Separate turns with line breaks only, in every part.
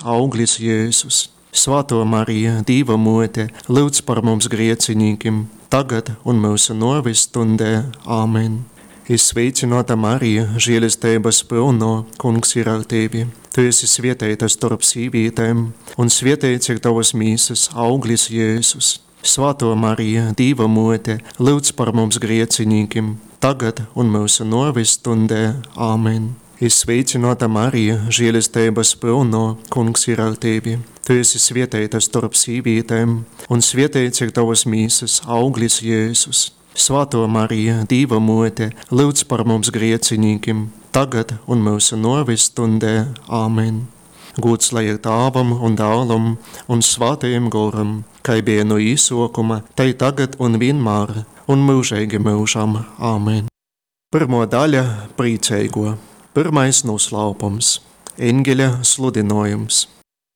auglis Jēzus. Svētā Marija, Dieva mote, lūdz par mums griecinīkim, tagad un mūsu nāves stundē. Āmen. Sveicināta Marija, žēlastības pilno, Kungs ir ar tevi. Tu esi svētīta starp sīvītēm, un svētīts ir tavas mīsas auglis Jēzus. Svētā Marija, Dieva mote, lūdz par mums griecinīkim, tagad un mūsu nāves stundē. Āmen. Sveicināta Marija, žēlastības pilno, Kungs ir ar tevi. Tu esi svētīta starp sīvītēm, un svētīts ir tavas mīsas auglis Jēzus. Svētā Marija, Dieva mote, lūdz par mums griecinīkim, tagad un mūsu nāves stundē. Āmen. Gods lai ir Tēvam un Dēlam un Svētajam Garam, kā bija no īsākuma, tai tagad un vienmēr, un mūžīgi mūžam. Āmen. Pirmā daļa – priecīgo. Pirmais noslēpums – eņģeļa sludinājums.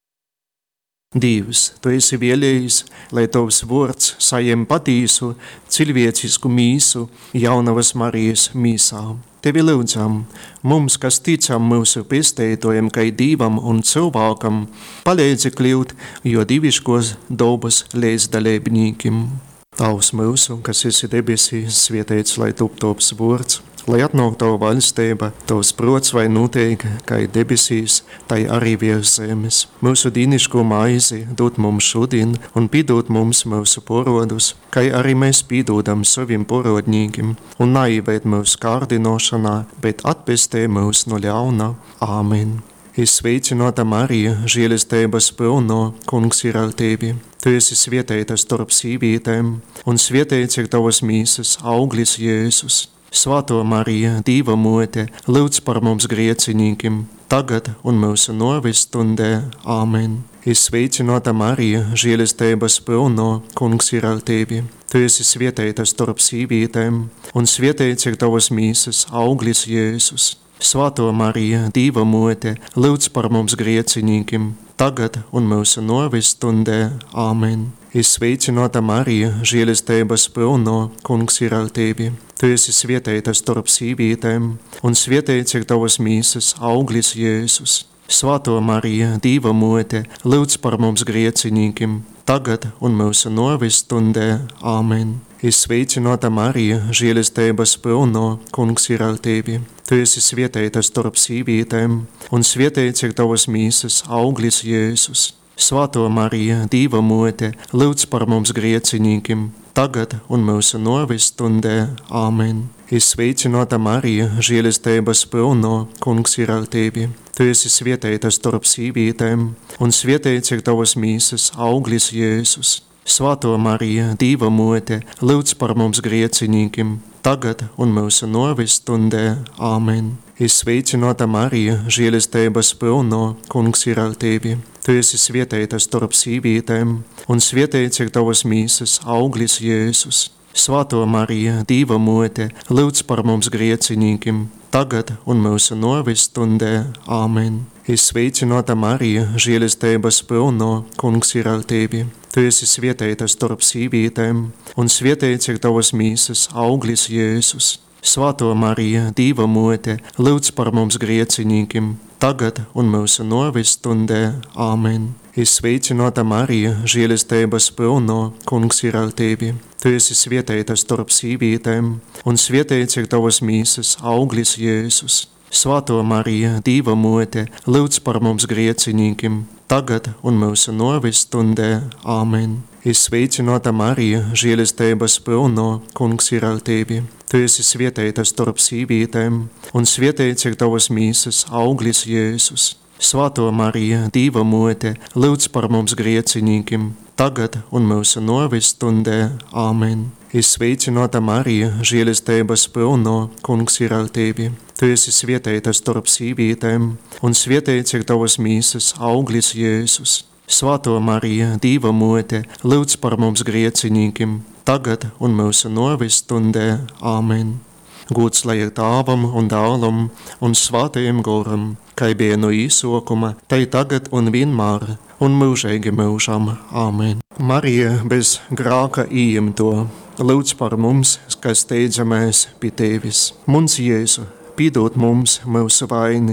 Dievs, tu esi vēlējis, lai tavs vārds saņem patīsu, cilvēcisku mīsu jaunavas Marijas mīsā. Tevi lūdzam, mums, kas ticam mūsu pestītojam, kā Dievam un cilvēkam, palīdzi kļūt, jo diviškos dabas līdzdalībniekiem. Tavs mūsu, kas esi debesīs, svētīts, lai top tavs vārds, lai atnāk tavu valstība, tavs prots vai notiek, kā debesīs, tai arī virs zemes. Mūsu dīniško maizi dod mums šodien un piedod mums mūsu parodus, kā arī mēs piedodam saviem parodniekiem, un neieved mūsu kārdinošanā, bet atpestī mūs no ļauna. Āmen. Sveicināta Marija, žēlastības pilno, Kungs ir ar tevi. Tu esi svētīta starp sīvītēm, un svētīts ir tavas mīsas auglis Jēzus. Svētā Marija, Dieva mote, lūdz par mums griecinīkim, tagad un mūsu nāves stundē. Āmen. Sveicināta Marija, žēlastības pilno, Kungs ir ar tevi. Tu esi svētīta starp sīvītēm, un svētīts ir tavas mīsas auglis Jēzus. Svētā Marija, Dieva mote, lūdz par mums griecinīkim, tagad un mūsu nāves stundē. Āmen. Sveicināta Marija, žēlastības pilno, Kungs ir ar tevi. Tu esi svētīta starp sīvītēm, un svētīts ir tavas mīsas auglis Jēzus. Svētā Marija, Dieva mote, lūdz par mums griecinīkim, tagad un mūsu nāves stundē. Āmen. Sveicināta Marija, žēlastības pilno, Kungs ir ar tevi. Tu esi svētīta starp sīvītēm, un svētīts ir tavas mīsas auglis Jēzus. Svētā Marija, Dieva mote, lūdz par mums griecinīkim, tagad un mūsu nāves stundē. Āmen. Sveicināta Marija, žēlastības pilno, Kungs ir ar tevi. Tu esi svētīta starp sīvītēm, un svētīts ir tavas mīsas auglis Jēzus. Svētā Marija, Dieva mote, lūdz par mums griecinīkim, tagad un mūsu nāves stundē. Āmen. Sveicināta Marija, žēlastības pilno, Kungs ir ar tevi. Tu esi svētīta starp sīvītēm, un svētīts ir tavas mīsas auglis Jēzus. Svētā Marija, Dieva mote, lūdz par mums griecinīkim, tagad un mūsu nāves stundē. Āmen. Sveicināta Marija, žēlastības pilno, Kungs ir ar tevi. Tu esi svētīta starp sīvītēm, un svētīts ir tavas mīsas auglis Jēzus. Svētā Marija, Dieva mote, lūdz par mums griecinīkim, tagad un mūsu nāves stundē. Āmen. Sveicināta Marija, žēlastības pilno, Kungs ir ar tevi. Tu esi svētīta starp sīvītēm, un svētīts ir tavas mīsas auglis Jēzus. Svētā Marija, Dieva mote, lūdz par mums griecinīkim, tagad un mūsu nāves stundē. Āmen. Sveicināta Marija, žēlastības pilno, Kungs ir ar tevi. Tu esi svētīta starp sīvītēm, un svētīts ir tavas mīsas auglis Jēzus. Svētā Marija, Dieva mote, lūdz par mums griecinīkim, tagad un mūsu nāves stundē. Āmen. Sveicināta Marija, žēlastības pilno, Kungs ir ar tevi. Tu esi svētīta starp sīvītēm, un svētīts ir tavas mīsas auglis Jēzus. Svētā Marija, Dieva mote, lūdz par mums griecinīkim, tagad un mūsu nāves stundē. Āmen. Gods lai ir Tēvam un Dēlam un Svētajam Garam, kā bija no īsākuma, tai tagad un vienmēr, un mūžīgi mūžam. Āmen. Marija bez grāka ījimto, lūdz par mums, kas steidzamies pie tevis. Mums Jēzu, piedod mums mūsu vainas,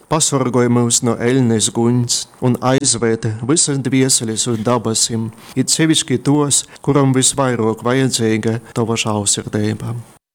pasargoj mūs no eļnes guņas un aizved visas dvieseles uz dabasim, it sevišķi tos, kuram visvairāk vajadzīga tava žēlsirdība.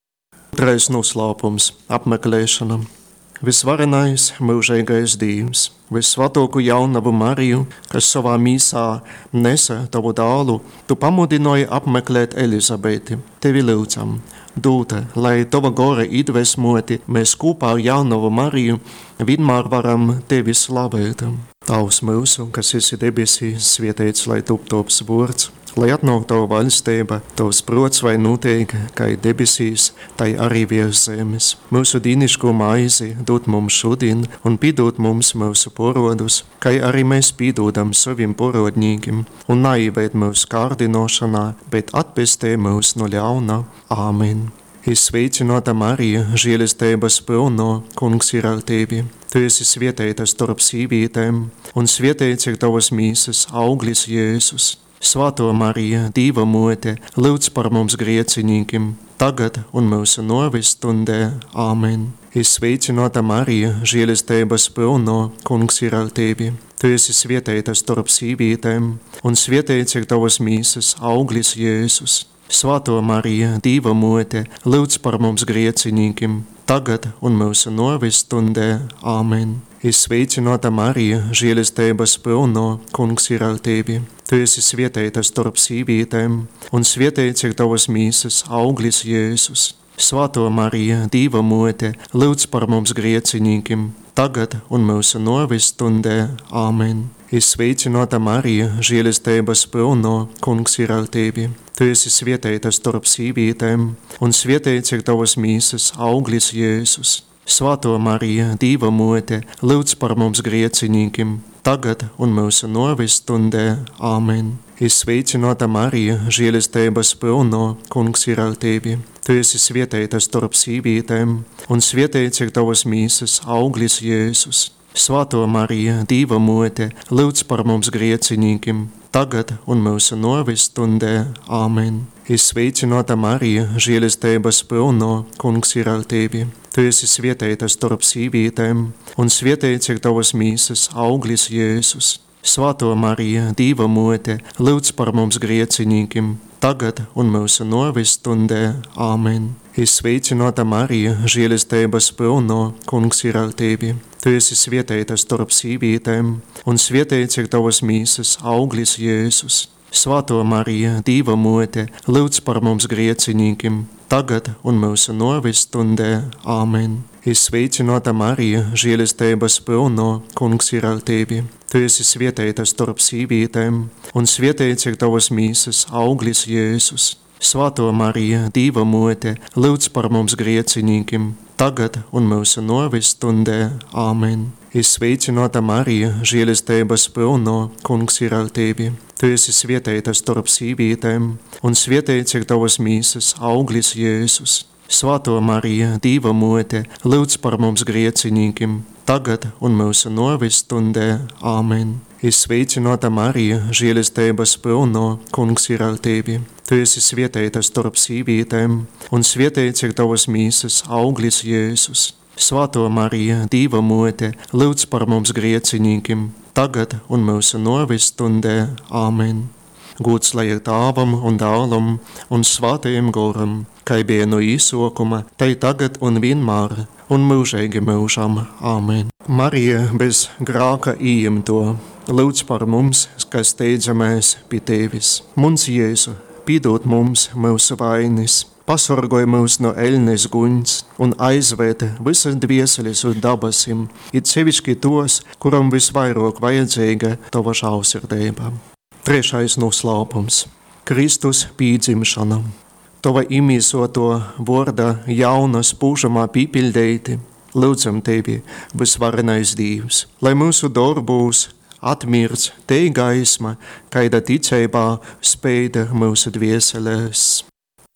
Otrais noslēpums - apmeklēšana. Visvarenais mūžīgais Dievs, visvētāko jaunavu Mariju, kas savā mīsā nesa tavu dēlu, tu pamudināji apmeklēt Elizabeti. Tevi lūdzam, dod, lai tava gara iedvesmoti mēs kopā ar jaunavu Mariju vienmēr varam tevi slavēt. Tavs mūsu, kas esi debesīs, svētīts lai top tavs vārds, lai atnāk tava valstība, tavs prots vai notiek, kā debesīs, tai arī virs zemes. Mūsu dīniško maizi dod mums šodien un piedod mums mūsu porodus, kā arī mēs piedodam saviem porodņīgiem, un neieved mūsu kārdinošanā, bet atpestē mūs no ļauna. Āmen. Sveicināta Marija, žēlastības pilno, Kungs ir ar tevi. Tu esi svētīta starp sīvītēm, un svētīts ir tavas mīsas auglis Jēzus. Svētā Marija, Dieva mote, lūdz par mums griecinīkiem, tagad un mūsu nāves stundē. Āmen. Sveicināta Marija, žēlastības pilno, Kungs ir ar tevi. Tu esi svētīta starp sīvītēm, un svētīts ir tavas mīsas auglis Jēzus. Svētā Marija, Dieva mote, lūdz par mums griecinīkiem, tagad un mūsu nāves stundē. Āmen. Sveicināta Marija, žēlastības pilno, Kungs ir ar tevi. Tu esi svētīta starp sīvītēm, un svētīts ir tavas mīsas auglis Jēzus. Svētā Marija, Dieva mote, lūdz par mums griecinīkiem, tagad un mūsu nāves stundē. Āmen. Sveicināta Marija, žēlastības pilno, Kungs ir ar tevi. Tu esi svētīta starp sīvītēm, un svētīts ir tavas mīsas auglis Jēzus. Svētā Marija, Dieva mote, lūdz par mums griecinīkiem, tagad un mūsu nāves stundē. Āmen. Sveicināta Marija, žēlastības pilno, Kungs ir ar tevi. Tu esi svētīta starp sīvītēm, un svētīts ir tavas mīsas auglis Jēzus. Svētā Marija, Dieva mote, lūdz par mums griecinīkiem, tagad un mūsu nāves stundē. Āmen. Sveicināta Marija, žēlastības pilno, Kungs ir ar tevi. Tu esi svētīta starp sīvītēm, un svētīts ir tavas mīsas auglis Jēzus. Svētā Marija, Dieva mote, lūdz par mums griecinīkiem, tagad un mūsu nāves stundē. Āmen. Sveicināta Marija, žēlastības pilno, Kungs ir ar tevi. Tu esi svētīta starp sīvītēm, un svētīts ir tavas mīsas auglis Jēzus. Svētā Marija, Dieva mote, lūdz par mums griecinīkiem, tagad un mūsu nāves stundē. Āmen. Sveicināta Marija, žēlastības pilno, Kungs ir ar tevi. Tu esi svētīta starp sīvītēm, un svētīts ir tavas mīsas auglis Jēzus. Svētā Marija, Dieva mote, lūdz par mums griecinīkiem, tagad un mūsu nāves stundē. Āmen. Sveicināta Marija, žēlastības pilno, Kungs ir ar tevi. Tu esi svētīta starp sīvītēm, un svētīts ir tavas mīsas auglis Jēzus. Svētā Marija, Dieva mote, lūdz par mums griecinīkiem, tagad un mūsu nāves stundē. Āmen. Sveicināta Marija, žēlastības pilno, Kungs ir ar tevi. Tu esi svētīta starp sīvītēm, un svētīts ir tavas mīsas auglis Jēzus. Svētā Marija, Dieva mote, lūdz par mums griecinīkiem, tagad un mūsu nāves stundē. Āmen. Gods lai ir Tēvam un Dēlam un Svētajam Garam, kā bija no īsākuma, tai tagad un vienmēr, un mūžīgi mūžam. Āmen. Marija bez grēka ieņemto, lūdz par mums, kas steidzamies pie tevis. Mums Jēzu, piedod mums mūsu vainas, pasargoj mūs no eļnes guņas un aizved visas dvieseles uz dabasim, it sevišķi tos, kuram visvairāk vajadzīga tava žēlsirdība. Trešais noslēpums - Kristus pīdzimšana. Tava imīsoto vārda jauna spūžamā pīpildēti, lūdzam tevi, visvarenais Dievs, lai mūsu darbos atmirts te gaisma, kaida ticībā spēda mūsu dvieselēs.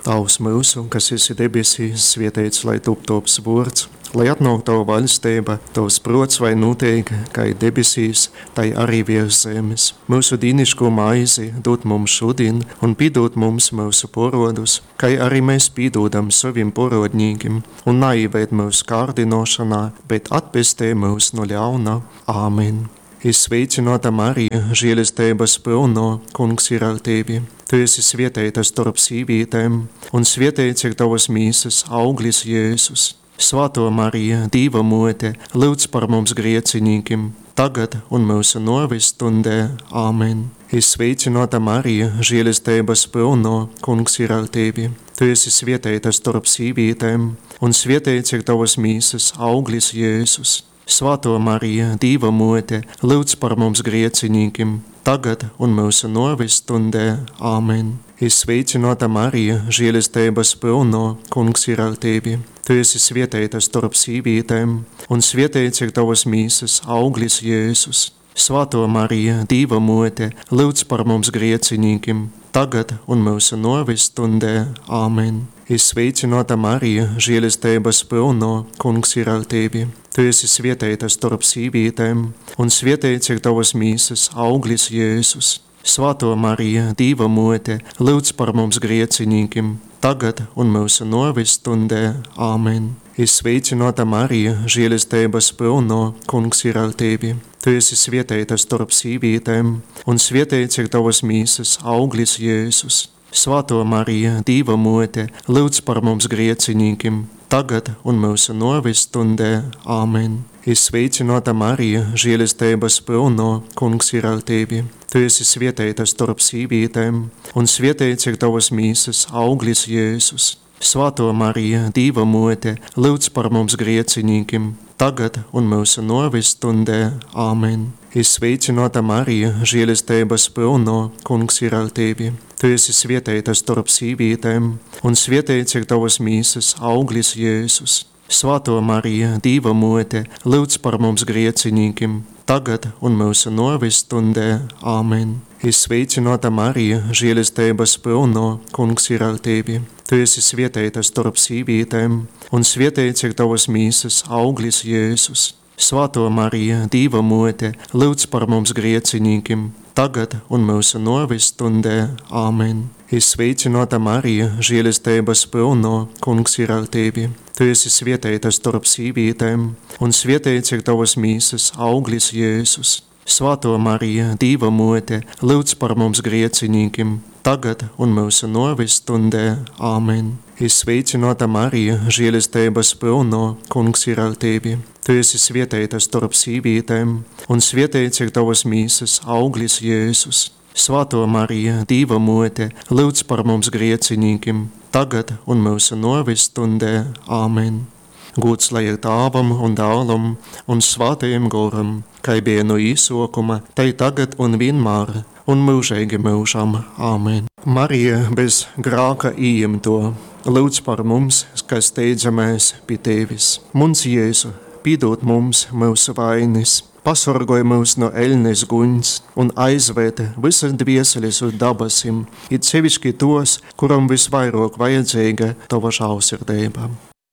Tavs mūsu, kas esi debesīs, svētīts lai top tavs vārds, lai atnāk tava valstība, tavs prots vai notiek, kā debesīs, tai arī virs zemes. Mūsu dīniško maizi dod mums šodien un piedod mums mūsu porodus, kā arī mēs piedodam saviem porodņīgiem, un neieved mūsu kārdinošanā, bet atpestē mūs no ļauna. Āmen. Es sveicināta Marija, žēlestības pilno, Kungs ir ar tevi. Tu esi svētīta starp sīvītēm, un svētīts ir tavas mīsas auglis Jēzus. Svētā Marija, Dieva mote, lūdz par mums griecinīkiem, tagad un mūsu nāves stundē. Āmen. Es sveicināta Marija, žēlestības pilno, Kungs ir ar tevi. Tu esi svētīta starp sīvītēm, un svētīts ir tavas mīsas auglis Jēzus. Svētā Marija, Dieva mote, lūdz par mums griecinīkiem, tagad un mūsu nāves stundē. Āmen. Es sveicināta Marija, žēlestības pilno, Kungs ir ar tevi. Tu esi svētīta starp sīvītēm, un svētīts ir tavas mīsas auglis Jēzus. Svētā Marija, Dieva mote, lūdz par mums griecinīkiem, tagad un mūsu nāves stundē. Āmen. Es sveicināta Marija, žēlestības pilno, Kungs ir ar tevi. Tu esi svētīta starp sīvītēm, un svētīts ir tavas mīsas auglis Jēzus. Svētā Marija, Dieva mote, lūdz par mums griecinīkiem, tagad un mūsu nāves stundē. Āmen. Es sveicināta Marija, žēlestības pilno, Kungs ir ar tevi. Tu esi svētīta starp sīvītēm, un svētīts ir tavas mīsas auglis Jēzus. Svētā Marija, Dieva mote, lūdz par mums griecinīkiem, tagad un mūsu nāves stundē. Āmen. Es sveicināta Marija, žēlestības pilno, Kungs ir ar tevi. Tu esi svētīta starp sīvītēm, un svētīts ir tavas mīsas auglis Jēzus. Svētā Marija, Dieva mote, lūdz par mums griecinīkiem, tagad un mūsu nāves stundē. Āmen. Es sveicināta Marija, žēlestības pilno, Kungs ir ar tevi. Tu esi svētīta starp sīvītēm, un svētīts ir tavas mīsas auglis Jēzus. Svētā Marija, Dieva mote, lūdz par mums griecinīkiem, tagad un mūsu nāves stundē. Āmen. Es sveicināta Marija, žēlestības pilno, Kungs ir ar tevi. Tu esi svētīta starp sīvītēm, un svētīts ir tavas mīsas auglis Jēzus. Svētā Marija, Dieva mote, lūdz par mums griecinīkiem, tagad un mūsu nāves stundē. Āmen. Es sveicināta Marija, žēlestības pilno, Kungs ir ar tevi. Tu esi svētīta starp sīvītēm, un svētīts ir tavas mīsas auglis Jēzus. Svētā Marija, Dieva mote, lūdz par mums griecinīkiem, tagad un mūsu nāves stundē. Āmen. Es sveicināta Marija, žēlestības pilno, Kungs ir ar tevi. Tu esi svētīta starp sīvītēm, un svētīts ir tavas mīsas auglis Jēzus. Svētā Marija, Dieva mote, lūdz par mums griecinīkiem, tagad un mūsu nāves stundē. Āmen. Gods lai ir Tēvam un Dēlam un Svētajam Garam, kā bija no īsākuma, tai tagad un vienmēr, un mūžīgi mūžam. Āmen. Marija bez grēka ieņemto, lūdz par mums, kas steidzamies pie tevis. Mums Jēzu, piedod mums mūsu vainas, pasargāj mūs no ēļnes guņas un aizved visas dvieseles uz dabasim, it sevišķi tos, kuram visvairāk vajadzīga tava žēlsirdība.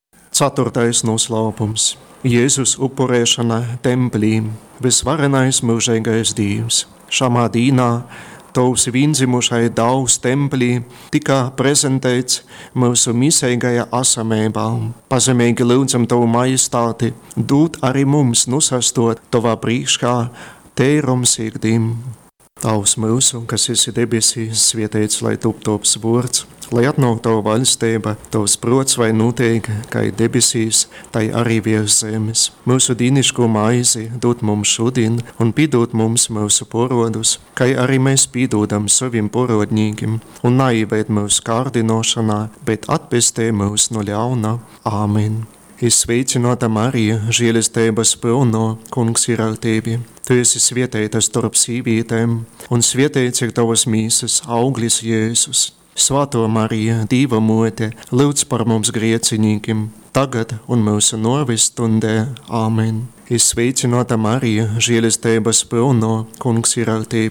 4. noslēpums. Jēzus upurēšana templī, visvarenais mūžīgais Dievs. Šamā dīnā tavs vienzimušais Dievs templī tika prezentēts mūsu misīgajā esamībā. Pazemīgi lūdzam tavu majestāti, dod arī mums nosastot tavā priekšā tīram sirdīm. Tavs mūsu, kas esi debesīs, svētīts lai top tavs vārds, lai atnāk tava valstība, tavs prots vai notiek, kā debesīs, tai arī virs zemes. Mūsu dīniško maizi dod mums šodien un piedod mums mūsu porodus, kā arī mēs piedodam saviem porodņīgiem, un neieved mūsu kārdinošanā, bet atpestē mūs no ļauna. Āmen. Es sveicināta Marija, žēlestības pilno, Kungs ir ar tevi. Tu esi svētīta starp sīvītēm, un svētīts ir tavas mīsas auglis Jēzus. Svētā Marija, Dieva mote, lūdz par mums griecinīkiem, tagad un mūsu nāves stundē. Āmen. Es sveicināta Marija, žēlestības pilno, Kungs ir ar tevi.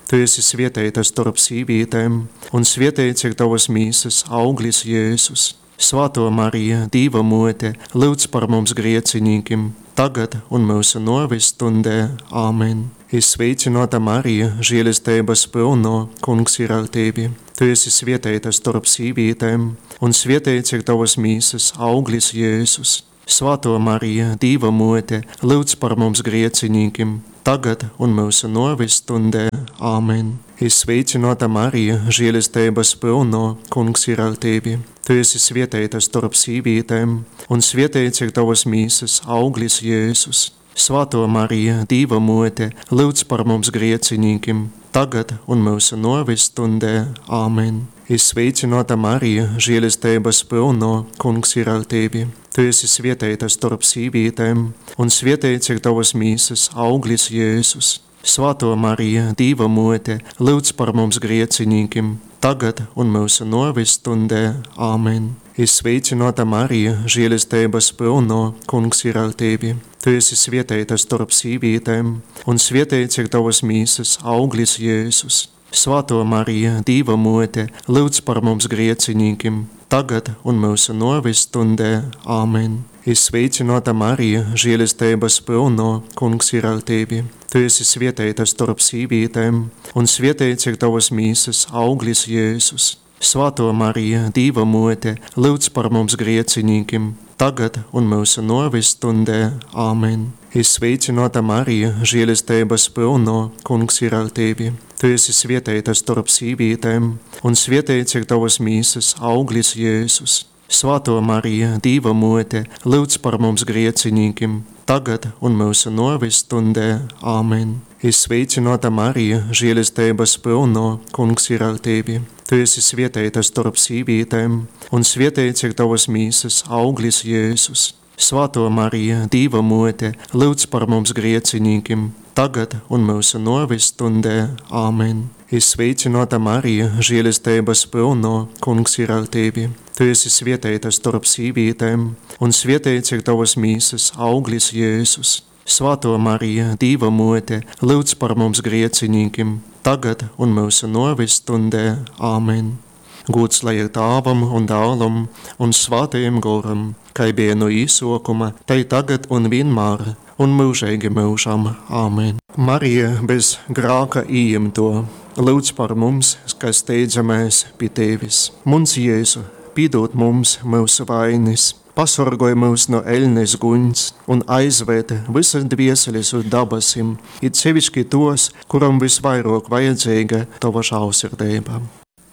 Tu esi svētīta starp sīvītēm, un svētīts ir tavas mīsas auglis Jēzus. Svētā Marija, Dieva mote, lūdz par mums griecinīkim, tagad un mūsu nāves stundē. Āmen. Sveicināta Marija, žēlastības pilno, Kungs ir ar tevi. Tu esi svētīta starp sīvītēm, un svētīts ir tavas mīsas auglis Jēzus. Svētā Marija, Dieva mote, lūdz par mums griecinīkim, tagad un mūsu nāves stundē. Āmen. Sveicināta Marija, žēlastības pilno, Kungs ir ar tevi. Tu esi svētīta starp sīvītēm, un svētīts ir tavas mīsas auglis Jēzus. Svētā Marija, Dieva mote, lūdz par mums griecinīkim, tagad un mūsu nāves stundē. Āmen. Sveicināta Marija, žēlastības pilno, Kungs ir ar tevi. Tu esi svētīta starp sīvītēm, un svētīts ir tavas mīsas auglis Jēzus. Svētā Marija, Dieva mote, lūdz par mums griecinīkim, tagad un mūsu nāves stundē. Āmen. Sveicināta Marija, žēlastības pilno, Kungs ir ar tevi. Tu esi svētīta starp sīvītēm, un svētīts ir tavas mīsas auglis Jēzus. Svētā Marija, Dieva mote, lūdz par mums griecinīkim, tagad un mūsu nāves stundē. Āmen. Sveicināta Marija, žēlastības pilno, Kungs ir ar tevi. Tu esi svētīta starp sīvītēm, un svētīts ir tavas mīsas auglis Jēzus. Svētā Marija, Dieva mote, lūdz par mums griecinīkim, tagad un mūsu nāves stundē. Āmen. Sveicināta Marija, žēlastības pilno, Kungs ir ar tevi. Tu esi svētīta starp sīvītēm, un svētīts ir tavas mīsas auglis Jēzus. Svētā Marija, Dieva mote, lūdz par mums griecinīkim, tagad un mūsu nāves stundē. Āmen. Sveicināta Marija, žēlastības pilno, Kungs ir ar tevi. Tu esi svētīta starp sīvītēm, un svētīts ir tavas mīsas auglis Jēzus. Svētā Marija, Dieva mote, lūdz par mums griecinīkim, tagad un mūsu nāves stundē. Āmen. Sveicināta Marija, žēlastības pilno, Kungs ir ar tevi. Tu esi svētīta starp sīvītēm, un svētīts ir tavas mīsas auglis Jēzus. Svētā Marija, Dieva mote, lūdz par mums griecinīkim, tagad un mūsu nāves stundē. Āmen. Gods lai ir Tēvam un Dēlam un Svētajam Garam, kā bija no īsākuma, tai tagad un vienmēr, un mūžīgi mūžam. Āmen. Marija bez grēka ieņemto, lūdz par mums, kas steidzamies pie tevis. Mums Jēzu, piedod mums mūsu vainas, pasargāj mūs no ēļnes guņas un aizved visas dvieseles uz dabasim, it sevišķi tos, kuram visvairāk vajadzīga tava žēlsirdība.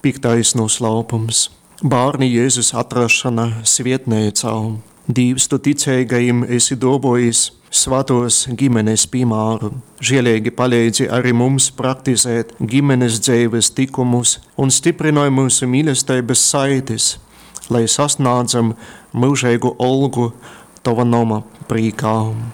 5. noslēpums. Bērni Jēzus atrašana svētnīcā. Dievs, tu ticīgajiem esi dāvājis svētos ģimenes piemēru. Žēlīgi palīdzi arī mums praktizēt ģimenes dzīves likumus un stiprināj mūsu mīlestības saites, lai sasniedzam mūžīgu algu tava nama priekā.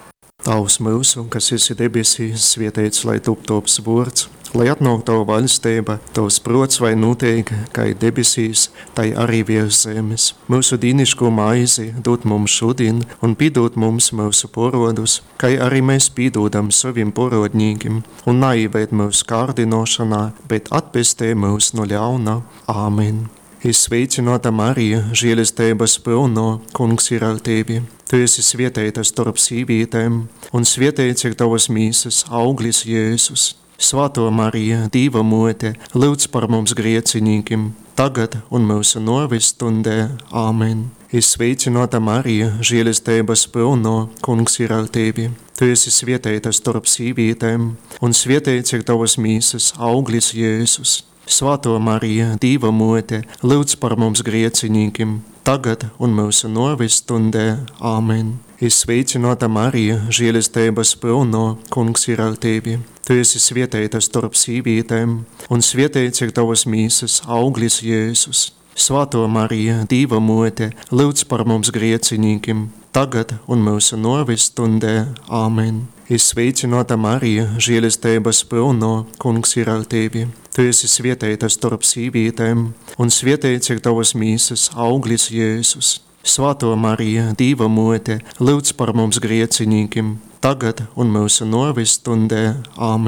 Tavs mūsu, kas esi debesīs, svētīts lai top tavs vārds, lai atnāk tava valstība, tavs prots vai notiek, kā debesīs, tai arī virs zemes. Mūsu dīniško maizi dod mums šodien un piedod mums mūsu parodus, kā arī mēs piedodam saviem parodņīgiem, un neieved mūsu kārdinošanā, bet atpestī mūs no ļauna. Āmen. Sveicināta Marija, žēlastības pilno, Kungs ir ar tevi. Tu esi svētīta starp sīvītēm, un svētīts ir tavas mīsas auglis Jēzus. Svētā Marija, Dieva mote, lūdz par mums griecinīkim, tagad un mūsu nāves stundē. Āmen. Sveicināta Marija, žēlastības pilno, Kungs ir ar tevi. Tu esi svētīta starp sīvītēm, un svētīts ir tavas mīsas auglis Jēzus. Svētā Marija, Dieva mote, lūdz par mums griecinīkim, tagad un mūsu nāves stundē. Āmen. Sveicināta Marija, žēlastības pilno, Kungs ir ar tevi. Tu esi svētīta starp sīvītēm, un svētīts ir tavas mīsas auglis Jēzus. Svētā Marija, Dieva mote, lūdz par mums griecinīkim, tagad un mūsu nāves stundē. Āmen. Sveicināta Marija, žēlastības pilno, Kungs ir ar tevi. Tu esi svētīta starp sīvītēm, un svētīts ir tavas mīsas auglis Jēzus. Svētā Marija, Dieva mote, lūdz par mums griecinīkim, tagad un mūsu nāves stundē. Āmen.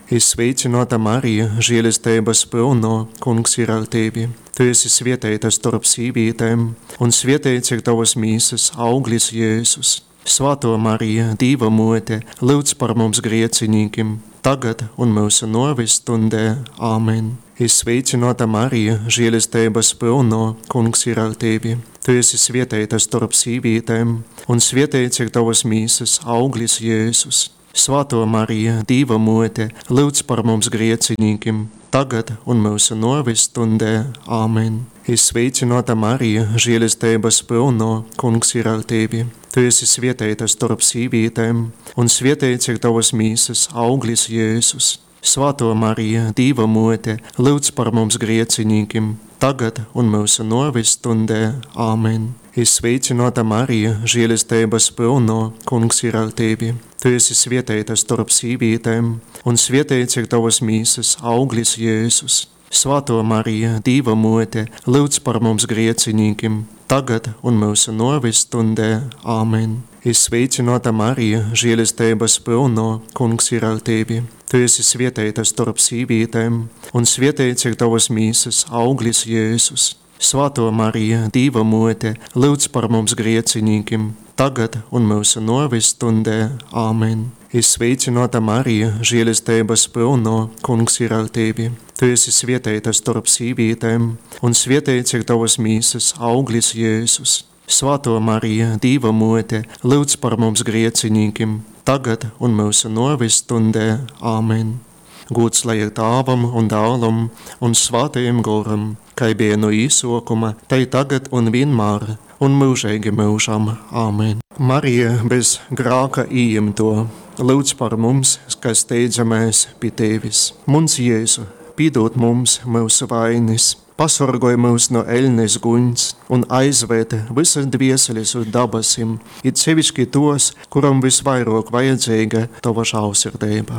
Sveicināta Marija, žēlistības pilno, Kungs ir ar tevi. Tu esi svētīta starp sīvītēm, un svētīts ir tavas mīsas auglis Jēzus. Svētā Marija, Dieva mote, lūdz par mums griecinīkiem, tagad un mūsu nāves stundē. Āmen. Sveicināta Marija, žēlistības pilno, Kungs ir ar tevi. Tu esi svētīta starp sīvītēm, un svētīts ir tavas mīsas auglis Jēzus. Svētā Marija, Dieva mote, lūdz par mums griecinīkiem, tagad un mūsu nāves stundē. Āmen. Sveicināta Marija, žēlistības pilno, Kungs ir ar tevi. Tu esi svētīta starp sīvītēm, un svētīts ir tavas mīsas auglis Jēzus. Svētā Marija, Dieva mote, lūdz par mums griecinīkiem, tagad un mūsu nāves stundē. Āmen. Sveicināta Marija, žēlistības pilno, Kungs ir ar tevi. Tu esi svētīta starp sīvītēm, un svētīts ir tavas mīsas auglis Jēzus. Svētā Marija, Dieva mote, lūdz par mums griecinīkiem, tagad un mūsu nāves stundē. Āmen. Sveicināta Marija, žēlistības pilno, Kungs ir ar tevi. Tu esi svētīta starp sīvītēm, un svētīts ir tavas mīsas auglis Jēzus. Svētā Marija, Dieva mote, lūdz par mums griecinīkiem, tagad un mūsu nāves stundē. Āmen. Sveicināta Marija, žēlistības pilno, Kungs ir ar tevi. Tu esi svētīta starp sīvītēm, un svētīts ir tavas mīsas auglis Jēzus. Svētā Marija, Dieva mote, lūdz par mums griecinīkiem, tagad un mūsu nāves stundē. Āmen. Gods lai ir Tēvam un Dēlam un Svētajam Garam, kā bija no īsākuma, tai tagad un vienmēr, un mūžīgi mūžam. Āmen. Marija bez grēka ieņemto, lūdz par mums, kas steidzamies pie tevis. Mums Jēzu, piedod mums mūsu vainas, pasargoj mūs no ēļnes guņas un aizved visas dvieseles uz dabasim, it sevišķi tos, kuram visvairāk vajadzīga tava žēlsirdība.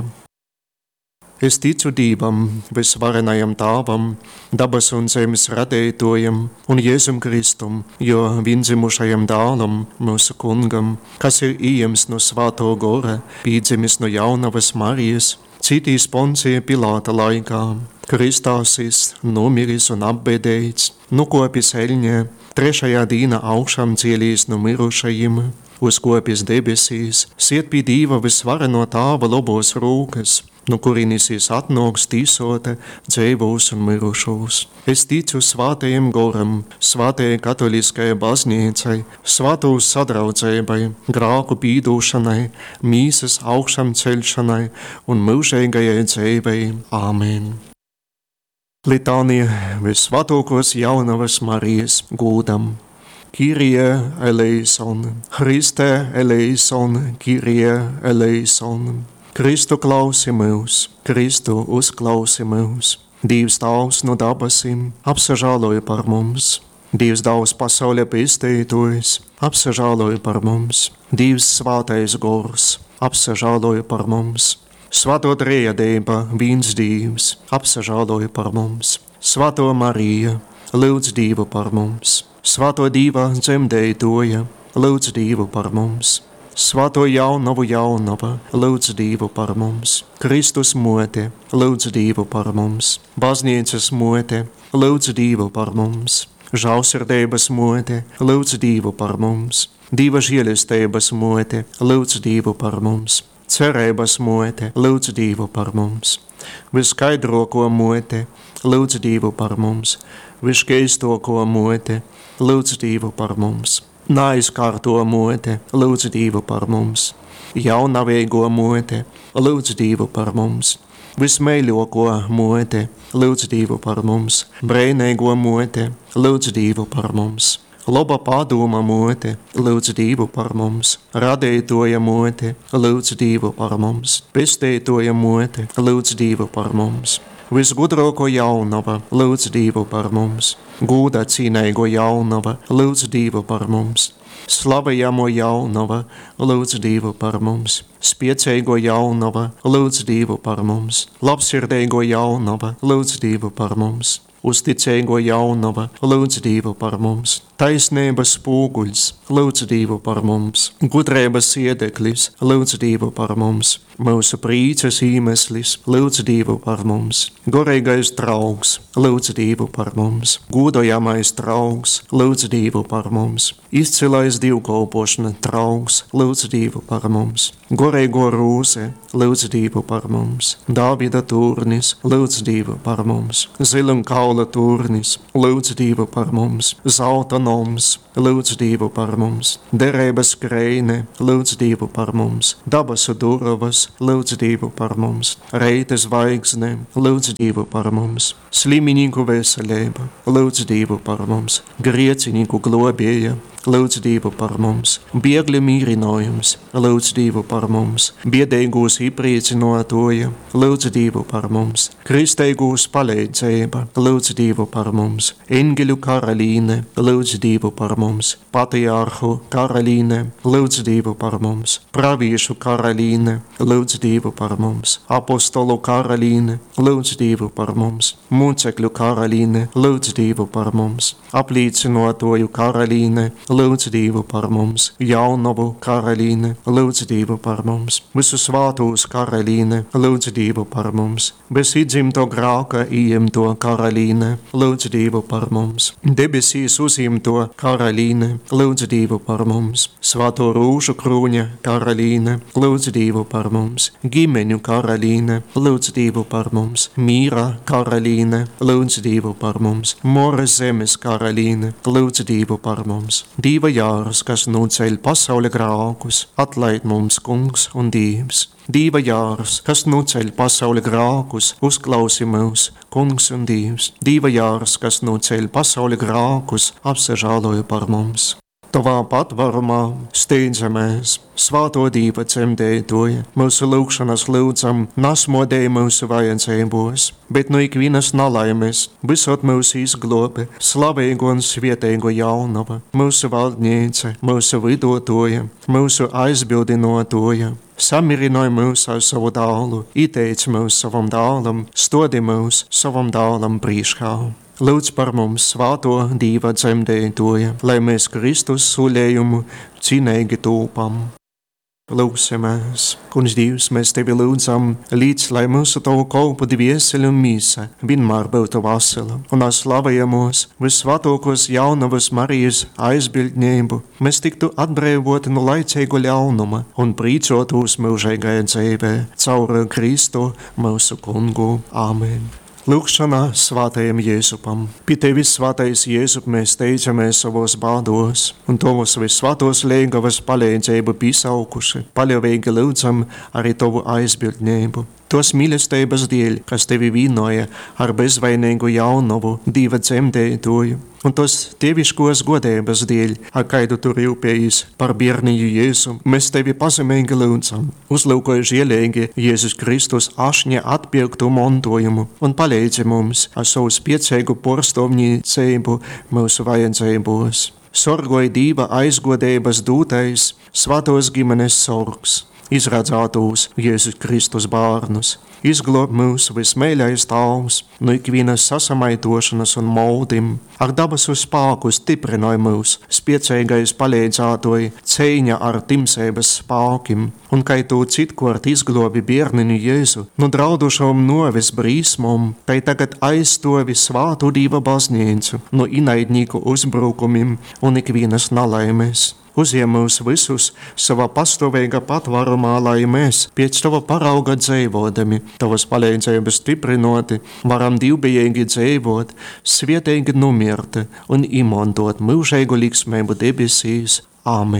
Es ticu Dievam, visvarenajam Tēvam, dabas un zemes radītājam un Jēzum Kristum, jo viendzimušajam dēlam, mūsu kungam, kas ir ieņemts no Svētā gara, piedzimis no jaunavas Marijas, citīs Poncija Pilāta laikā, kristāsis, nomiris un apbedēts, nokopis eļņē, trešajā dienā augšām cielīs no mirušajiem, uzkopis debesīs, siet pie Dieva visvareno Tēva labos rūkas, no kurienes atnāks tīsota dzīvos un mirušos. Es ticu Svētajam Garam, Svētajai katoliskajai baznīcai, svētos sadraudzībai, grēku piedošanai, mīsas augšām celšanai un mūžīgajai dzīvei. Āmen. Litānija visvētākos jaunavas Marijas godam. Kyrie eleison, Christe eleison, Kyrie eleison. Kristu klausi mūs, Kristu uzklausi mūs. Dievs Tēvs no dabasim apsažāloja par mums. Dievs Daudz pasaulē pestītojis apsažāloja par mums. Dievs Svētais Gors apsažāloja par mums. Svētā trejadība viens Dievs apsažāloja par mums. Svētā Marija lūdz Dievu par mums. Svētā Dieva dzemdētoja lūdz Dievu par mums. Svētā jaunava lūdz Dievu par mums. Kristus mote lūdz Dievu par mums. Baznīcas mote lūdz Dievu par mums. Žēlsirdības mote lūdz Dievu par mums. Dieva žēlistības mote lūdz Dievu par mums. Cerības mote lūdz Dievu par mums. Viskaidrāko mote lūdz Dievu par mums. Viskaistāko mote lūdz Dievu par mums. Neaizkārto mote lūdz Dievu par mums. Jaunavīgo mote lūdz Dievu par mums. Vismīļāko mote lūdz Dievu par mums. Brēnīgo mote lūdz Dievu par mums. Laba padoma mote lūdz Dievu par mums. Radītoja mote lūdz Dievu par mums. Pestītoja mote lūdz Dievu par mums. Visgudrāko jaunava lūdz Dievu par mums. Gūda cīnīgo jaunava lūdz Dievu par mums. Slavējamo jaunava lūdz Dievu par mums. Spiecīgo jaunava lūdz Dievu par mums. Labsirdīgo jaunava lūdz Dievu par mums. Uzticīgo jaunava lūdz Dievu par mums. Taisnības spoguļs lūdz Dievu par mums. Gudrības iedeklis lūdz Dievu par mums. mūsu prīces īmeslis, lūdz Dievu par mums. Gorīgais draugs, lūdz Dievu par mums. Gūdojamais draugs, lūdz Dievu par mums. Izcilais dievkalpošana draugs, lūdz Dievu par mums. Gorīgo rūse, lūdz Dievu par mums. Dāvida turnis, lūdz Dievu par mums. Ziloņkaula turnis, lūdz Dievu par mums. Zelta noms, lūdz Dievu par mums. Derības kreine, lūdz Dievu par mums. Dabasu durvas, lūdz Dievu par mums. Reita zvaigzne, lūdz Dievu par mums. Sliminiku veselība, lūdz Dievu par mums. Grieciniku globēja, lūdz Dievu par mums. Biegļu mīrinājums, lūdz Dievu par mums. Biedēgūs iepriecinotoja, lūdz Dievu par mums. Kristeigūs palīdzība, lūdz Dievu par mums. Engeļu karalīne, lūdz Dievu par mums. Patriarhu karalīne, lūdz Dievu par mums. Praviešu karalīne, lūdz Dievu par mums. Apostolu karalīne, lūdz Dievu par mums. Mūcekļu karalīne, lūdz Dievu par mums. Apliecinotoju karalīne, lūdz Dievu par mums. Jaunavu karalīne, lūdz Dievu par mums. Visu svātūs karalīne, lūdz Dievu par mums. Bez idzimto grāka ījimto karalīne, lūdz Dievu par mums. Debesīs uzimto karalīne, lūdz Dievu par mums. Svāto rūšu krūņa karalīne, lūdz Dievu par mums. Gimeņu karalīne, lūdz Dievu par mums. Mīra karalīne, lūdz Dievu par mums. Moras zemes karalīne, lūdz Dievu par mums. Dieva jārs, kas nuceļ pasaule grākus, atlaid mums kungs un Dievs. Dieva jārs, kas nuceļ pasaule grākus, uzklausi mūs, kungs un Dievs. Dieva jārs, kas nuceļ pasaule grākus, apsažāloja par mums. Tavā patvarumā steidzamies, svāto Dieva cemdētoja, mūsu lūgšanas lūdzam, nasmodēja mūsu vajadzībos, bet no ikvienas nalaimes, visot mūsu izglobe, slavīgu un svietēgu jaunava, mūsu valdniece, mūsu vidotoja, mūsu aizbildinotoja. Samirināja mūs ar savu dālu, ieteica mūs savam dālam, stodi mūs savam dālam priekšā. Lūdz par mums svāto Dieva dzemdētoja, lai mēs Kristus sulējumu cinīgi tūpam. Lūksimies, kungs Dievs, mēs tevi lūdzam, līdz lai mūsu tavu kalpu dvieseli un mīsa vienmēr būtu vasala, un slavējamos visvātokos jaunavas Marijas aizbildņību, mēs tiktu atbrīvoti no laicīgu ļaunuma un prīcotos mūžīgajā dzīvē, caur Kristu mūsu kungu. Āmen. Lūkšanā svātajam Jēzupam. Pie tevis, svātais Jēzup, mēs teicamies savos bādos, un tavos visvātos liegavas palīdzību pīsaukuši, paļāvīgi lūdzam arī tavu aizbildņību. Tos mīlestības dēļ, kas tevi vīnoja ar bezvainīgu jaunavu, Dieva dzemdētoju, un tos teviškos godības dēļ, ar kaidu tu rūpējies par bērniju Jēzu, mēs tevi pazemīgi lūdzam. Uzlūkoja žēlīgi Jēzus Kristus ašņa atpirktu montojumu un palīdzi mums ar savu spiecīgu porstovniecību mūsu vajadzībos. Sorgoja Dieva aizgodības dūtais, svētos ģimenes sorgs. Izradzātos Jēzus Kristus bārnus, izglob mūsu vismēļais tāvs no ikvienas sasamaitošanas un moldim, ar dabasu spāku stiprināja mūs, spiecīgais palīdzātoja cīņa ar timsības spākim, un kai tu citkort izglobi bērninu Jēzu no draudušām novis brīsmom, kai tagad aizstovi svātu Dieva baznīcu no inaidnieku uzbrukumim un ikvienas nalaimes. Uziem mūs visus savā pastāvīgā patvarumā, lai mēs pēc tava parauga dzīvodami, tavas palīdzības stiprinoti, varam divbijīgi dzīvot, svietīgi numirti un izmantot mūžīgu liksmību debesīs. Āmen.